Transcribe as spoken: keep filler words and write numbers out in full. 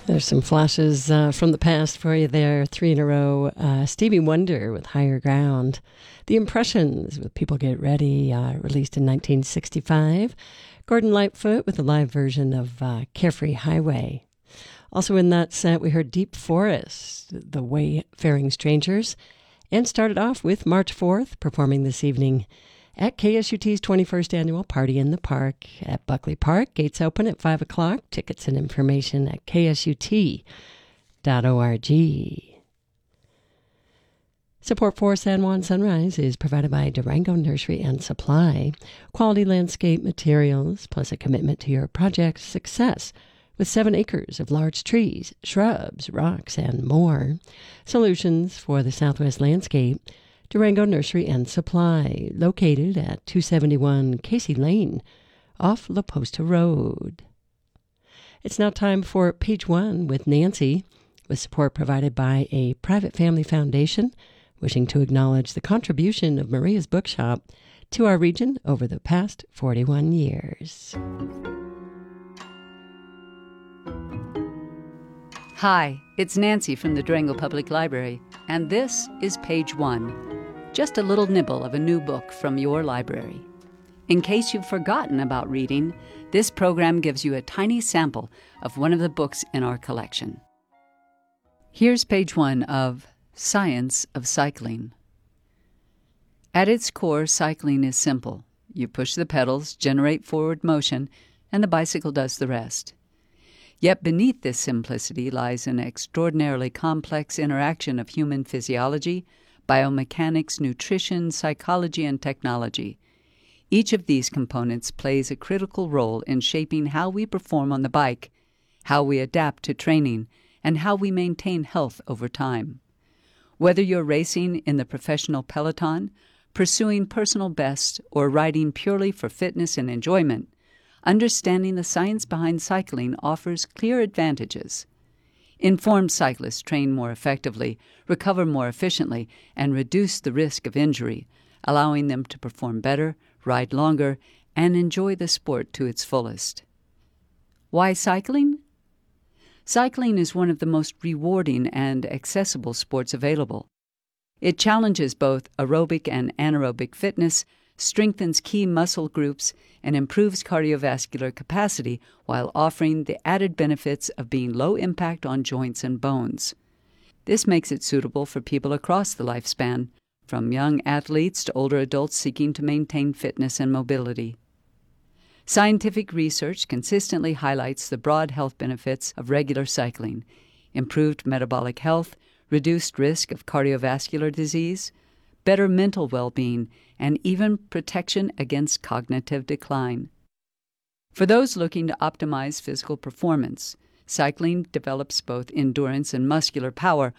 There's some flashes uh, from the past for you there, three in a row. Uh, Stevie Wonder with Higher Ground. The Impressions with People Get Ready, uh, released in nineteen sixty-five. Gordon Lightfoot with a live version of uh, Carefree Highway. Also in that set, we heard Deep Forest, The Wayfaring Strangers, and started off with March fourth, performing this evening at K S U T's twenty-first Annual Party in the Park at Buckley Park. Gates open at five o'clock. Tickets and information at k s u t dot org. Support for San Juan Sunrise is provided by Durango Nursery and Supply. Quality landscape materials plus a commitment to your project's success with seven acres of large trees, shrubs, rocks, and more. Solutions for the Southwest landscape. Durango Nursery and Supply, located at two seventy-one Casey Lane, off La Posta Road. It's now time for Page One with Nancy, with support provided by a private family foundation wishing to acknowledge the contribution of Maria's Bookshop to our region over the past forty-one years. Hi, it's Nancy from the Durango Public Library, and this is Page One. Just a little nibble of a new book from your library. In case you've forgotten about reading, this program gives you a tiny sample of one of the books in our collection. Here's page one of Science of Cycling. At its core, cycling is simple. You push the pedals, generate forward motion, and the bicycle does the rest. Yet beneath this simplicity lies an extraordinarily complex interaction of human physiology, biomechanics, nutrition, psychology, and technology. Each of these components plays a critical role in shaping how we perform on the bike, how we adapt to training, and how we maintain health over time. Whether you're racing in the professional peloton, pursuing personal best, or riding purely for fitness and enjoyment, understanding the science behind cycling offers clear advantages. Informed cyclists train more effectively, recover more efficiently, and reduce the risk of injury, allowing them to perform better, ride longer, and enjoy the sport to its fullest. Why cycling? Cycling is one of the most rewarding and accessible sports available. It challenges both aerobic and anaerobic fitness, strengthens key muscle groups, and improves cardiovascular capacity while offering the added benefits of being low impact on joints and bones. This makes it suitable for people across the lifespan, from young athletes to older adults seeking to maintain fitness and mobility. Scientific research consistently highlights the broad health benefits of regular cycling: improved metabolic health, reduced risk of cardiovascular disease, better mental well-being, and even protection against cognitive decline. For those looking to optimize physical performance, cycling develops both endurance and muscular power